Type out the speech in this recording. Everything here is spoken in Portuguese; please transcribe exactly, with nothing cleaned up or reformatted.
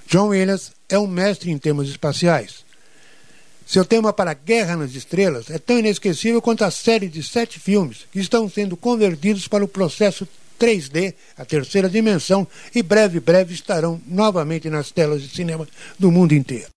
John Williams é um mestre em temas espaciais. Seu tema para Guerra nas Estrelas é tão inesquecível quanto a série de sete filmes que estão sendo convertidos para o processo três D, a terceira dimensão, e breve, breve estarão novamente nas telas de cinema do mundo inteiro.